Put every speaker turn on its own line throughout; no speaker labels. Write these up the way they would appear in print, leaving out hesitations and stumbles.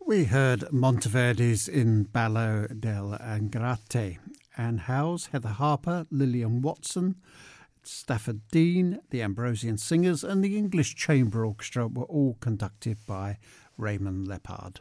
We heard Monteverdi's In Ballo del Angrate, Anne Howes, Heather Harper, Lillian Watson, Stafford Dean, the Ambrosian Singers and the English Chamber Orchestra were all conducted by Raymond Lepard.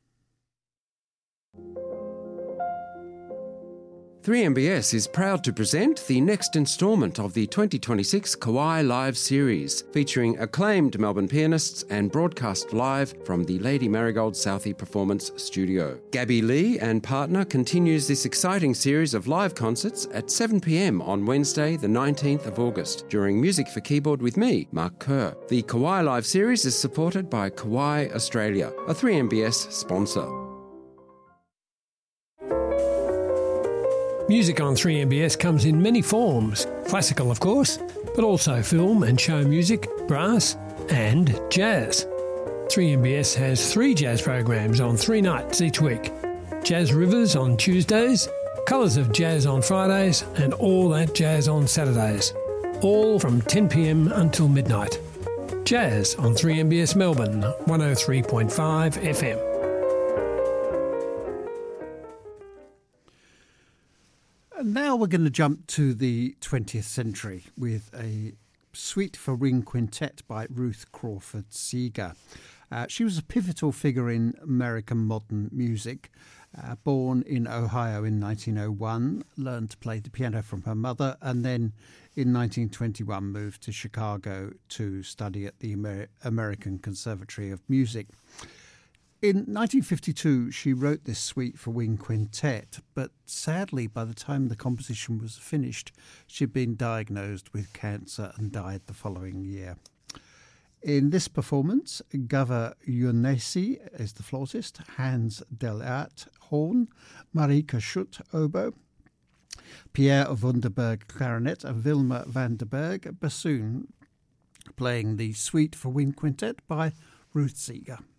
3MBS is proud to present the next instalment of the 2026 Kauai Live series, featuring acclaimed Melbourne pianists and broadcast live from the Lady Marigold Southey Performance Studio. Gabby Lee and partner continues this exciting series of live concerts at 7 p.m. on Wednesday, the 19th of August, during Music for Keyboard with me, Mark Kerr. The Kauai Live series is supported by Kauai Australia, a 3MBS sponsor.
Music on 3MBS comes in many forms. Classical, of course, but also film and show music, brass and jazz. 3MBS has 3 jazz programs on 3 nights each week. Jazz Rivers on Tuesdays, Colours of Jazz on Fridays and All That Jazz on Saturdays. All from 10 p.m. until midnight. Jazz on 3MBS Melbourne, 103.5 FM.
Now we're going to jump to the 20th century with a suite for ring quintet by Ruth Crawford Seeger. She was a pivotal figure in American modern music. Born in Ohio in 1901, learned to play the piano from her mother, and then in 1921 moved to Chicago to study at the American Conservatory of Music. In 1952, she wrote this suite for wind quintet, but sadly, by the time the composition was finished, she'd been diagnosed with cancer and died the following year. In this performance, Gava Ionesi is the flautist, Hans Delart horn, Marika Schutt oboe, Pierre Wunderberg clarinet, and Wilma van der Berg bassoon, playing the suite for wind quintet by Ruth Seeger.